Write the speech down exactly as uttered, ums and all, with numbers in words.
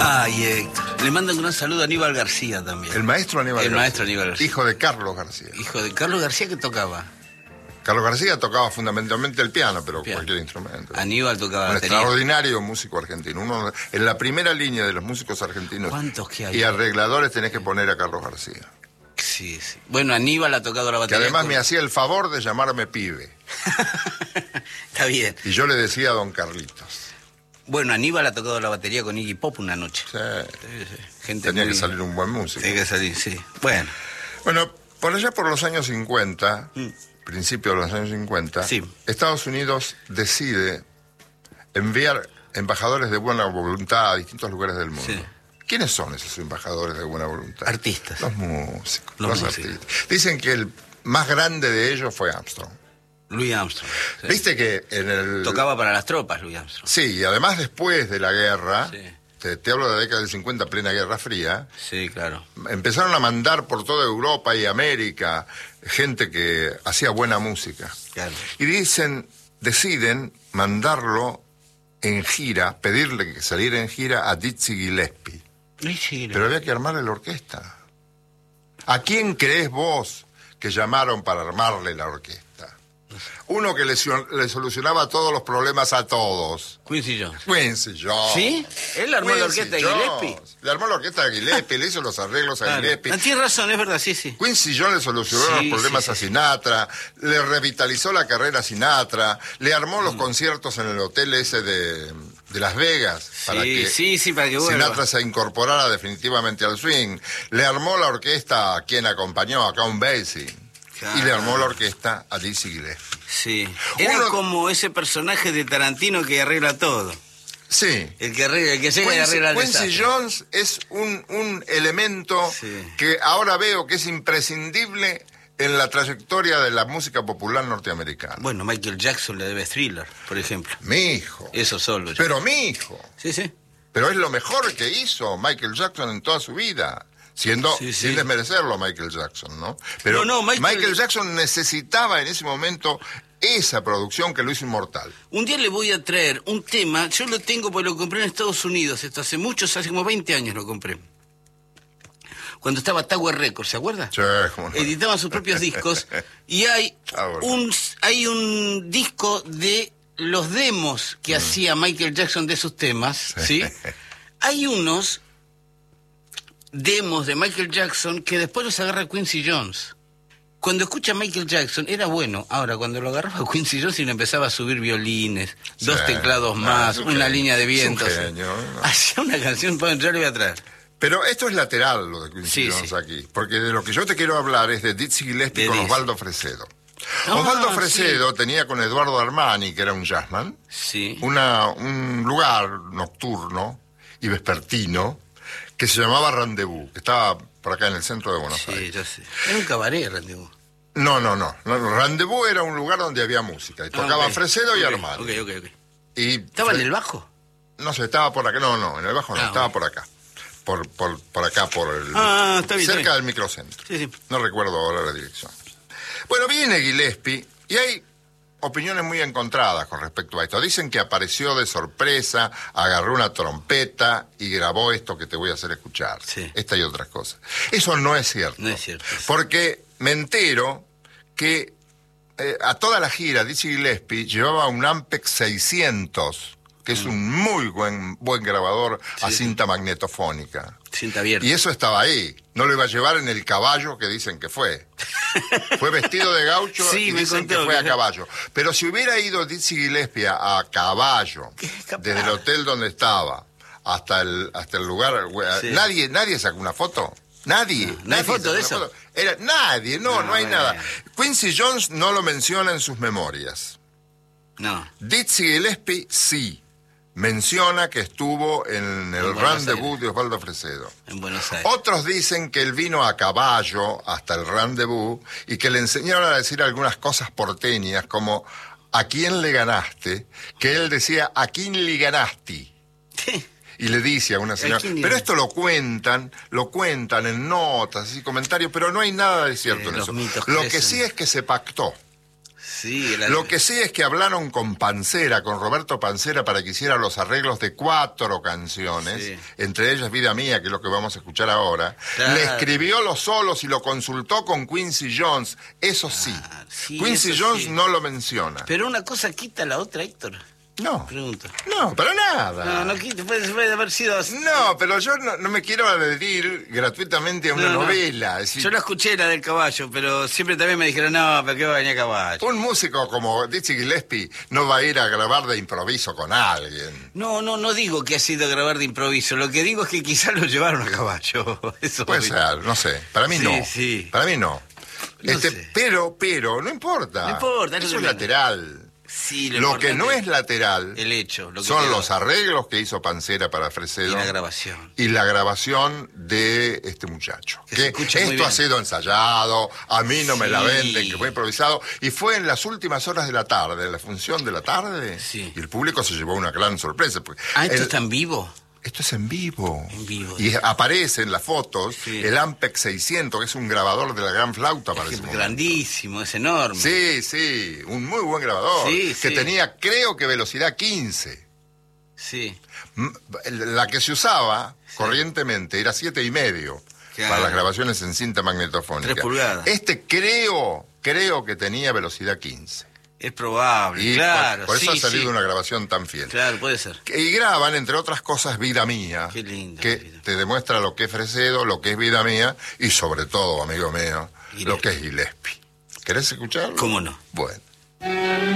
Ay, Héctor. Le mando un gran saludo a Aníbal García también. El maestro Aníbal El García. maestro Aníbal García. Hijo de Carlos García. Hijo de Carlos García, que tocaba. Carlos García tocaba fundamentalmente el piano, pero Piano. cualquier instrumento. Aníbal tocaba Un batería. extraordinario músico argentino. Uno, en la primera línea de los músicos argentinos ¿Cuántos que hay? y arregladores tenés que poner a Carlos García. Sí, sí. Bueno, Aníbal ha tocado la Que batería. además con- me hacía el favor de llamarme pibe. Está bien. Y yo le decía a don Carlitos. Bueno, Aníbal ha tocado la batería con Iggy Pop una noche. Sí, Sí, sí. Gente tenía muy- que salir un buen músico. Tenía que salir, sí. Bueno, Bueno, por allá por los años cincuenta, Mm. principio de los años cincuenta, Sí. Estados Unidos decide enviar embajadores de buena voluntad a distintos lugares del mundo. Sí. ¿Quiénes son esos embajadores de buena voluntad? Artistas. Los músicos. Los Los, músicos. artistas. Dicen que el más grande de ellos fue Armstrong. Louis Armstrong. Sí. Viste que en el... Tocaba para las tropas, Louis Armstrong. Sí, y además después de la guerra, Sí. te, te hablo de la década del cincuenta, plena Guerra Fría, Sí, claro. empezaron a mandar por toda Europa y América gente que hacía buena música. Claro. Y dicen, deciden mandarlo en gira, pedirle que saliera en gira a Dizzy Gillespie. Sí, sí, Pero había que armarle la orquesta. ¿A quién creés vos que llamaron para armarle la orquesta? Uno que le, le solucionaba todos los problemas a todos. Quincy Jones. Quincy Jones. ¿Sí? Él armó la Quincy orquesta de Jones. Gillespie. Le armó la orquesta de Gillespie, le hizo los arreglos a Claro. Gillespie. Ah, Tienes razón, es verdad, sí, sí. Quincy Jones le solucionó Sí, los problemas sí, a sí. Sinatra, le revitalizó la carrera a Sinatra, le armó los conciertos en el hotel ese de, de Las Vegas para Sí, que sí, sí, para que vuelva. Sinatra se incorporara definitivamente al swing. Le armó la orquesta a quien acompañó, a Count Basie. Claro. Y le armó la orquesta a Dizzy Gillespie. Sí. Era Uno- como ese personaje de Tarantino que arregla todo. Sí. El que arregla, el que llega y Quincy, arregla el Quincy desastre. Jones es un, un elemento Sí. que ahora veo que es imprescindible en la trayectoria de la música popular norteamericana. Bueno, Michael Jackson le debe Thriller, por ejemplo. Mi hijo. Eso solo. ya. Pero mi hijo. Sí, sí. Pero es lo mejor que hizo Michael Jackson en toda su vida. Siendo, Sí, sí. sin desmerecerlo a Michael Jackson, ¿no? Pero No, no, Michael- Michael Jackson necesitaba en ese momento esa producción que lo hizo inmortal. Un día le voy a traer un tema, yo lo tengo porque lo compré en Estados Unidos, esto hace muchos, hace como veinte años lo compré. Cuando estaba Tower Records, ¿se acuerda? Sí, cómo no. Editaban sus propios discos y hay Tower. un, hay un disco de los demos que hacía Michael Jackson de sus temas, ¿sí? Hay unos demos de Michael Jackson que después los agarra Quincy Jones. Cuando escucha a Michael Jackson era bueno. Ahora, cuando lo agarraba Quincy Jones y le empezaba a subir violines, dos Sí. teclados No, más, es un una genio. línea de Es un vientos. genio, ¿no? Hacía una canción, para yo le voy a traer. Pero esto es lateral lo de Quincy Sí, Jones sí. aquí, porque de lo que yo te quiero hablar es de Dizzy Gillespie De con Dizzy. Osvaldo Fresedo. Ah, Osvaldo Fresedo tenía con Eduardo Armani, que era un jazzman, Sí. una, un lugar nocturno y vespertino que se llamaba Rendezvous, que estaba por acá en el centro de Buenos Sí, Aires. ya sé. Era un cabaret, Rendezvous. No, no, no, no, Rendezvous era un lugar donde había música, y tocaba Ah, ok. Fresedo y Ok, Armani. Ok, ok, ok. Y ¿Estaba en Fre- el bajo? No sé, estaba por acá, no, no, en el bajo no, Ah, estaba ok. por acá. Por, por, por acá, por el... Ah, está bien, cerca está bien. del microcentro. Sí, sí. No recuerdo ahora la dirección. Bueno, viene Gillespie y hay opiniones muy encontradas con respecto a esto. Dicen que apareció de sorpresa, agarró una trompeta y grabó esto que te voy a hacer escuchar. Sí. Esta y otras cosas. Eso no es cierto. No es cierto. Porque me entero que eh, a toda la gira Dizzy Gillespie llevaba un Ampex seiscientos, que es un muy buen, buen grabador a Sí. cinta magnetofónica. Cinta abierta. Y eso estaba ahí. No lo iba a llevar en el caballo que dicen que fue. Fue vestido de gaucho Sí, y me dicen contó que fue que a fue- caballo. Pero si hubiera ido Dizzy Gillespie a, a caballo, Qué capaz. desde el hotel donde estaba hasta el, hasta el lugar, Sí. nadie, nadie sacó una foto. Nadie. No, no hay nadie foto sacó de una eso. foto. Era, nadie, no, no, No, hay bueno. nada. Quincy Jones no lo menciona en sus memorias. No. Dizzy Gillespie sí. Menciona que estuvo en el Buenos Rendezvous Aires. de Osvaldo Fresedo. En Buenos Aires. Otros dicen que él vino a caballo hasta el Rendezvous y que le enseñaron a decir algunas cosas porteñas como ¿a quién le ganaste? Que él decía ¿a quién le ganaste? Y le dice a una señora, quién le pero ganaste? esto lo cuentan, lo cuentan en notas y comentarios, pero no hay nada de cierto Sí, en los eso. mitos Lo que crecen. sí es que se pactó. Sí, la... Lo que sí es que hablaron con Pancera, con Roberto Pancera, para que hiciera los arreglos de cuatro canciones, sí. entre ellas Vida Mía, que es lo que vamos a escuchar ahora. Claro. Le escribió los solos y lo consultó con Quincy Jones, eso sí. Ah, sí, Quincy eso Jones sí. no lo menciona. Pero una cosa quita la otra, Héctor. No, Pregunto. no, para nada. No, no quita, puede, puede haber sido... No, pero yo no, no me quiero adherir gratuitamente a una No, no. novela. Es decir, Yo la escuché, la del caballo, pero siempre también me dijeron, no, pero qué va a venir a caballo. un músico como Dizzy Gillespie no va a ir a grabar de improviso con alguien. No, no, no digo que ha sido a grabar de improviso. Lo que digo es que quizás lo llevaron a caballo. Eso Puede sí. ser, no sé. Para mí Sí, no. sí. Para mí no. No este, sé. Pero, pero, no importa. No importa, es Eso lo es que- lateral. Sí, Lo que importante no es lateral el hecho. Lo que son quedó. los arreglos que hizo Pancera para Y Fresedo la grabación. y la grabación de este muchacho. Que se escucha muy esto ha bien. sido ensayado, a mí no me la Sí. venden, que fue improvisado, y fue en las últimas horas de la tarde, en la función de la tarde, Sí. y el público se llevó una gran sorpresa. porque Ah, ¿esto el- está en vivo? Esto es en vivo. En vivo. Y aparece en las fotos Sí. el Ampex seiscientos, que es un grabador de la gran flauta para Es ese que momento. grandísimo, es enorme. Sí, sí, un muy buen grabador. Sí, que sí. tenía, creo que, velocidad quince. Sí. M- La que se usaba corrientemente era siete y medio Claro. para las grabaciones en cinta magnetofónica. Tres pulgadas. Este creo, creo que tenía velocidad quince. Es probable, Y claro. por, por eso sí, ha salido sí. una grabación tan fiel. Claro, puede ser. Que- Y graban, entre otras cosas, Vida Mía. Qué lindo, Que Vida. te demuestra lo que es Fresedo, lo que es Vida Mía y, sobre todo, amigo mío, Gillespie. lo que es Gillespie. ¿Querés escucharlo? ¿Cómo no? Bueno.